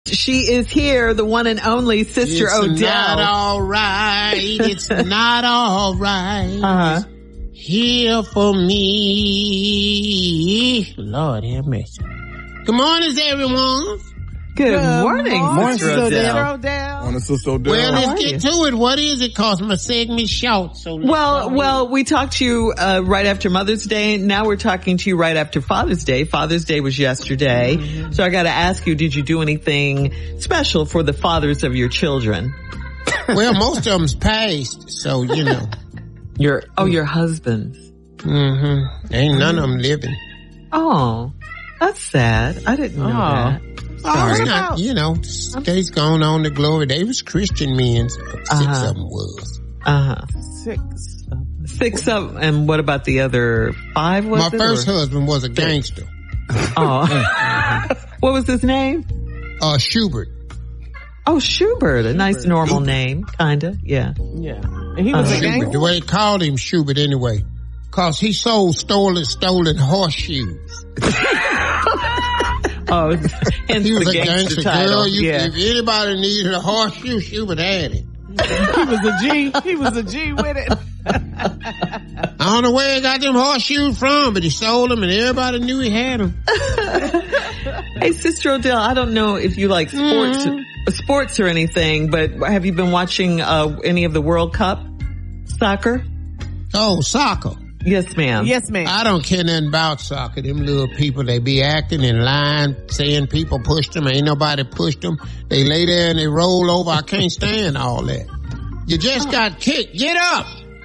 She is here, the one and only Sister Odell. It's not all right. It's not all right. Here for me. Lord have mercy. Good morning, everyone. Good morning, Sister Odell. Morning, Sister Odell. Well, let's get to it. What is it? Cause my segment's short. So well, we talked to you right after Mother's Day. Now we're talking to you right after Father's Day. Father's Day was yesterday. Mm-hmm. So I got to ask you, did you do anything special for the fathers of your children? Well, most of them's passed, so you know. Your husbands. Mm-hmm. Ain't none of them living. Oh, that's sad. I didn't know that. Sorry. Not, you know, days gone on to glory. They was Christian men. 6 of them was. Six of them. And what about the other 5? My first husband was a gangster. Oh. What was his name? Schubert. Oh, Schubert. A nice normal name, kinda. Yeah. Yeah. And he was a gangster. The way they called him Schubert anyway. Cause he sold stolen horseshoes. Oh, he was a gangster girl. If anybody needed a horseshoe, Schubert had it. He was a G with it. I don't know where he got them horseshoes from, but he sold them and everybody knew he had them. Hey, Sister Odell, I don't know if you like sports or anything, but have you been watching any of the World Cup soccer? Oh, soccer. Yes, ma'am. Yes, ma'am. I don't care nothing about soccer. Them little people, they be acting in line, saying people pushed them. Ain't nobody pushed them. They lay there and they roll over. I can't stand all that. You just got kicked. Get up.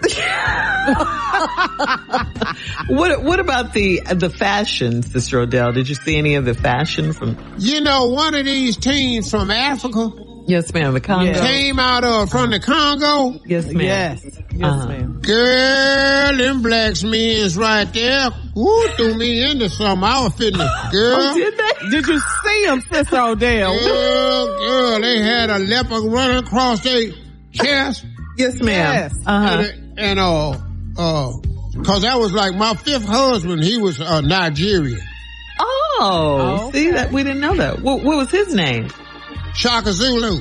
What about the fashion, Sister Odell? Did you see any of the fashion from? You know, one of these teens from Africa. Yes, ma'am. The Congo came out from the Congo. Yes, ma'am. Yes, ma'am. Girl, them blacks men's right there. Woo, threw me into something. I was fitting it. Girl. Oh, did they? Did you see them, Sister Odell? Girl, they had a leopard running across their chest. Yes, ma'am. Yes. And cause that was like my 5th husband. He was Nigerian. Oh, see that we didn't know that. What was his name? Shaka Zulu.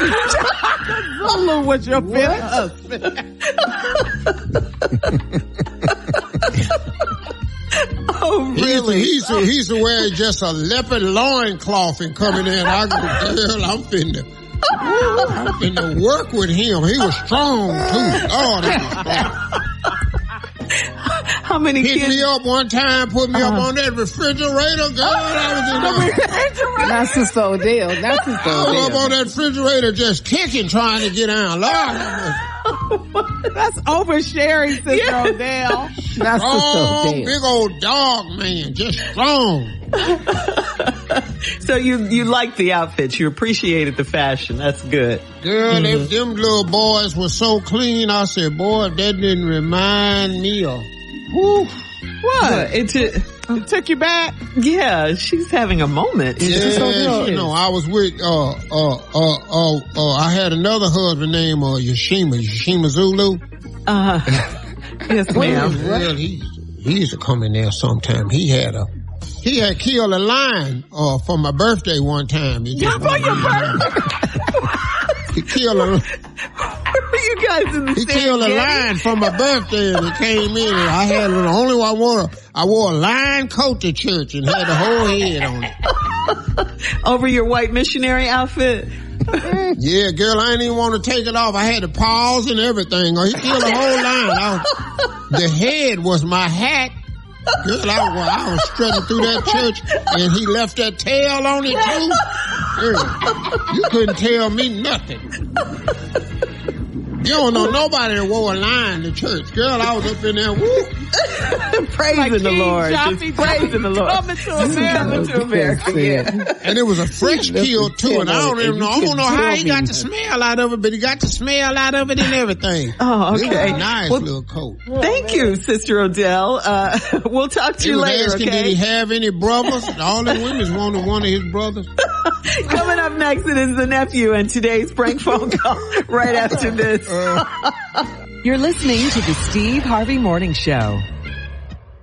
Zulu was your 5th husband. Oh, really? He used to wear just a leopard loincloth and coming in. I go, girl, I'm finna work with him. He was strong too. Oh, he was strong. How many kids? Hit me up one time, put me up on that refrigerator, girl. I was in there. That's Sister Odell. I was up on that refrigerator just kicking, trying to get out. Lord, that's oversharing, Sister Odell. That's strong, big old dog, man. Just strong. So you liked the outfits. You appreciated the fashion. That's good. Girl, them little boys were so clean. I said, boy, that didn't remind me of. Whew. What? It took you back? Yeah, she's having a moment. No, I was with, I had another husband named Yoshima Zulu. Yes, ma'am. Well, he used to come in there sometime. He had killed a lion for my birthday one time. For your birthday? He killed a You guys in the He killed a lion for my birthday and he came in and I had the only one I wore a lion coat to church and had the whole head on it. Over your white missionary outfit? Yeah, girl, I didn't even want to take it off. I had the paws and everything. He killed a whole lion. The head was my hat. Girl, I was strutting through that church and he left that tail on it too. Girl, you couldn't tell me nothing. You don't know nobody that wore a lion to church. Girl, I was up in there, woo. praising the Lord. Just praising the Lord. Coming to America. Yeah. And it was a French kill too, and I don't know how he got the smell out of it, but he got the smell out of it and everything. Oh, okay. It was a nice little coat. Thank you, Sister Odell. We'll talk to you later, asking, okay? Did he have any brothers? All the women wanted one of his brothers. Coming up next, it is the nephew and today's prank phone call right after this. You're listening to the Steve Harvey Morning Show.